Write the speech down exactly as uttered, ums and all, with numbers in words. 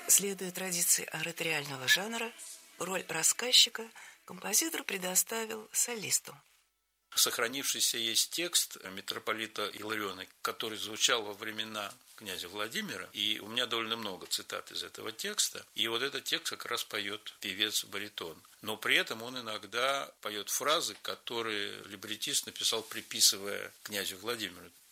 Следуя традиции ораториального жанра, роль рассказчика композитор предоставил солисту. Сохранившийся есть текст митрополита Илариона, который звучал во времена князя Владимира, и у меня довольно много цитат из этого текста, и вот этот текст как раз поет певец-баритон. Но при этом он иногда поет фразы, которые либретист написал, приписывая князю Владимиру.